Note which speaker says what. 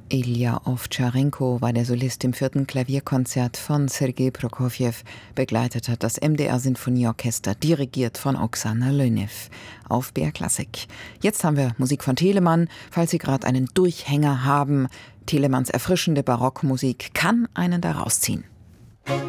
Speaker 1: Ilja Ovtcharенко war der Solist im 4. Klavierkonzert von Sergei Prokofjew. Begleitet hat das MDR Sinfonieorchester, dirigiert von Oksana Lönew. Auf BR Klassik. Jetzt haben wir Musik von Telemann. Falls Sie gerade einen Durchhänger haben, Telemanns erfrischende Barockmusik kann einen da rausziehen.